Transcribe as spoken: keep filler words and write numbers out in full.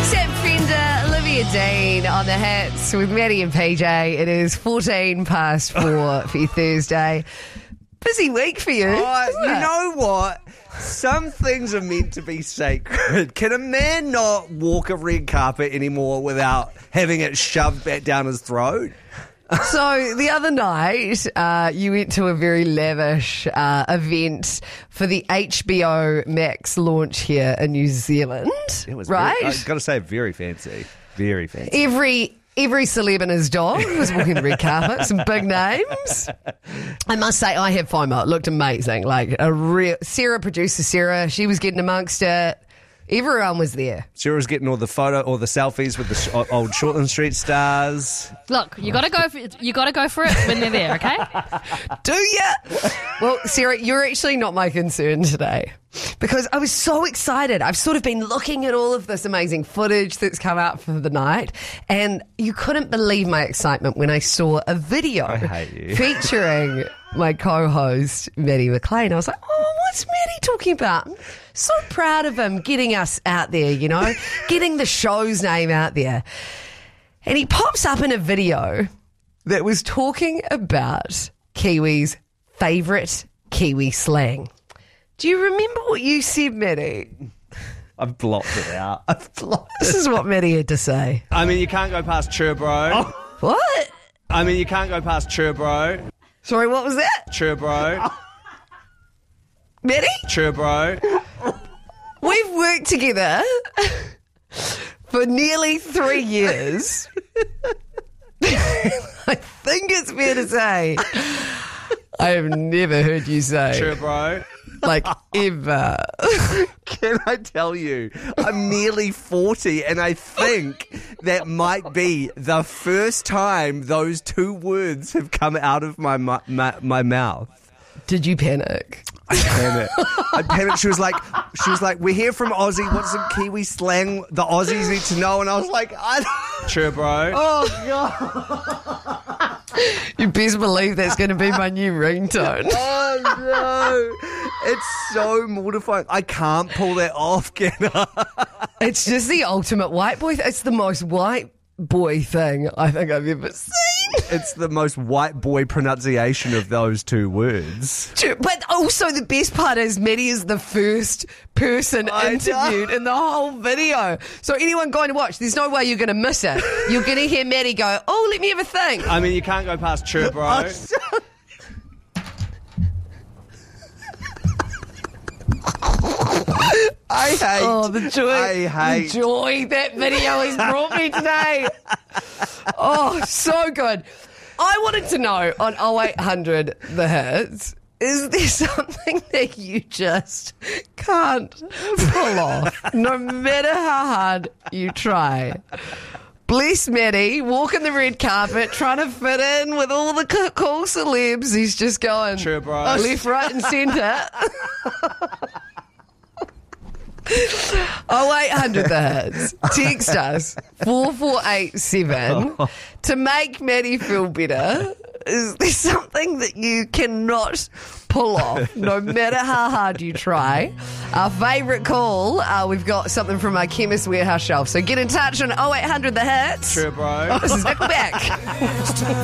Sam Fender, Olivia Dean on the hits with Maddie and P J. It is fourteen past four for your Thursday. Busy week for you. Oh, you it? know what? Some things are meant to be sacred. Can a man not walk a red carpet anymore without having it shoved back down his throat? So the other night, uh, you went to a very lavish uh, event for the H B O Max launch here in New Zealand. It was right. Very, I've got to say, very fancy. Very fancy. Every every celeb and his dog was walking the red carpet. Some big names. I must say, I had FOMO. It looked amazing. Like a real Sarah, producer Sarah, she was getting amongst it. Everyone was there. Sarah was getting all the photo, all the selfies with the sh- old Shortland Street stars. Look, you got to go. For, you got to go for it when they're there. Okay? Do ya? Well, Sarah, you're actually not my concern today because I was so excited. I've sort of been looking at all of this amazing footage that's come out for the night, and you couldn't believe my excitement when I saw a video I hate you. featuring my co-host Maddie McLean. I was like, oh, what's Maddie talking about? I'm so proud of him getting us out there, you know, getting the show's name out there. And he pops up in a video that was talking about Kiwis' favourite Kiwi slang. Do you remember what you said, Maddie? I've blocked it out. I've blocked This is what Maddie had to say. I mean, you can't go past Churro. Oh. What? I mean, you can't go past Churro. Sorry, what was that? Churro. Maddie? Churro. We've worked together for nearly three years. I think it's fair to say I have never heard you say, Churro. like, ever. Can I tell you, I'm nearly forty, and I think that might be the first time those two words have come out of my my, my, my mouth. Did you panic? I panicked. I panicked. She was like, she was like, we're here from Aussie. What's some Kiwi slang the Aussies need to know? And I was like, I don't... Churro. Oh, God. You best believe that's going to be my new ringtone. Oh, no. It's so mortifying. I can't pull that off, can I? It's just the ultimate white boy. Th- it's the most white boy thing I think I've ever seen. It's the most white boy pronunciation of those two words. But also the best part is Maddie is the first person I interviewed know. in the whole video. So anyone going to watch, there's no way you're going to miss it. You're going to hear Maddie go, oh, let me have a think. I mean, you can't go past Churro. I hate. Oh, the joy, I hate. the joy that video has brought me today. Oh, so good. I wanted to know on oh eight hundred The Hits, is there something that you just can't pull off, no matter how hard you try? Bless Maddie, walking the red carpet, trying to fit in with all the co- cool celebs. He's just going Sure, bro. left, right and centre. oh eight hundred The Hits. Text us four four eight seven to make Maddie feel better. Is there something that you cannot pull off, no matter how hard you try? Our favourite call, uh, we've got something from our Chemist Warehouse shelf. So get in touch on oh eight hundred The Hits. Sure, bro. This is Nickelback.